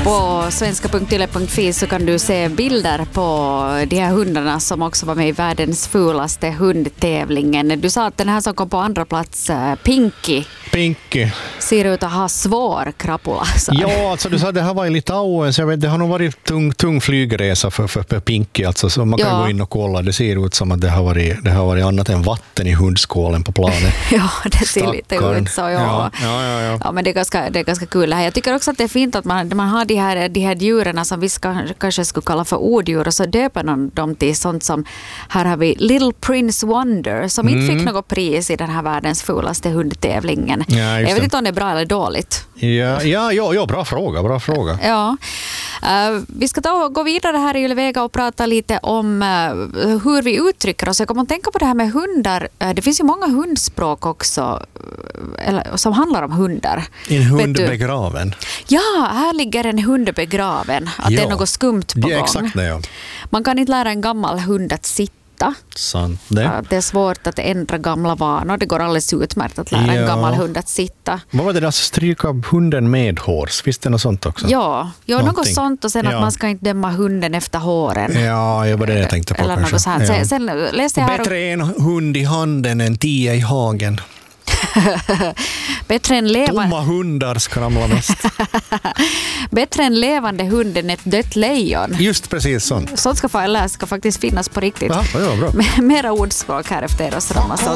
På svenska.yle.fi så kan du se bilder på de här hundarna som också var med i världens fulaste hundtävlingen. Du sa att den här som kom på andra plats, Pinky, ser ut att ha svår krapula. Ja, alltså du sa att det här var i Litauen, så jag vet, det har nog varit tung flygresa för Pinky. Alltså, så man kan gå in och kolla. Det ser ut som att det har varit annat än vatten i hundskålen på planen. Ja, det ser lite ut så. Ja, men det är ganska kul det här. Jag tycker också att det är fint att man har de här djuren som vi kanske skulle kalla för odjur, och så döper man dem till sånt som, här har vi Little Prince Wonder som inte fick något pris i den här världens fulaste hundtävlingen. Ja, jag vet inte om det är bra eller dåligt. Ja, bra fråga. Ja. Vi ska gå vidare här i Ylevega och prata lite om hur vi uttrycker oss. Jag kommer att tänka på det här med hundar. Det finns ju många hundspråk också som handlar om hundar. En hund begraven. Ja, här ligger en hund begraven. Att det är något skumt på gång. Exakt det, ja. Man kan inte lära en gammal hund att sitta. Sant det. Det är svårt att ändra gamla vanor. Det går alldeles utmärkt att lära en gammal hund att sitta. Vad var det där, stryka hunden med hårs? Visst är det något sånt också? Ja, något sånt, och sen att man ska inte döma hunden efter håren. Ja, det var det jag tänkte på. Eller kanske. Något sånt. Ja. Sen läste jag här bättre en hund i handen än 10 i hagen. Bättre än Tomma hundar skramlar mest. Bättre än levande hunden ett dött lejon. Just precis sånt. Sånt ska faktiskt finnas på riktigt. Ja, bra. Mera ordspråk här efter oss.